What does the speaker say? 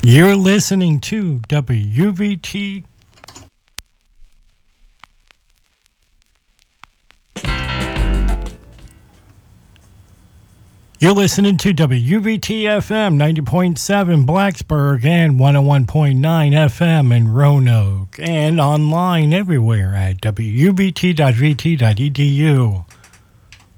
You're listening to WVT. You're listening to WVT FM 90.7 Blacksburg and 101.9 FM in Roanoke, and online everywhere at wvt.vt.edu.